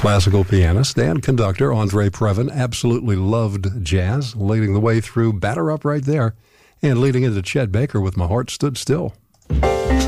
Classical pianist and conductor Andre Previn absolutely loved jazz, leading the way through Batter Up right there, and leading into Chet Baker with My Heart Stood Still.